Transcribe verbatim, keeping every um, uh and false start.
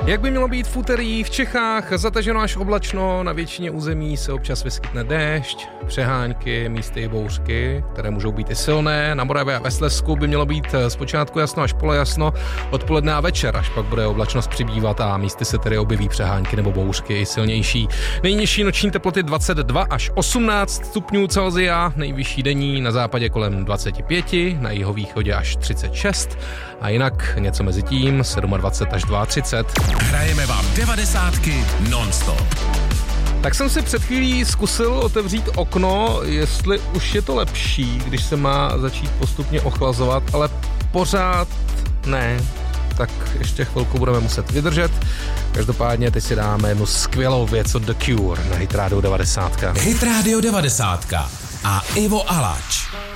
Jak by mělo být v úterý v Čechách, zataženo až oblačno, na většině území se občas vyskytne déšť, přehánky, místy i bouřky, které můžou být i silné. Na Moravě a ve Slezsku by mělo být zpočátku jasno až polojasno, odpoledne a večer, až pak bude oblačnost přibývat a místy se tedy objeví přehánky nebo bouřky i silnější. Nejnižší noční teploty dvacet dva až osmnáct stupňů Celsia, nejvyšší denní na západě kolem dvacet pět, na jihovýchodě až třicet šest a jinak něco mezi tím dvacet sedm až třicet dva. Hrajeme vám devadesátky non-stop. Tak jsem si před chvílí zkusil otevřít okno, jestli už je to lepší, když se má začít postupně ochlazovat, ale pořád ne. Tak ještě chvilku budeme muset vydržet. Každopádně teď si dáme jednu skvělou věc od The Cure na Hit Radio devadesát. Hit Radio devadesát a Ivo Alač.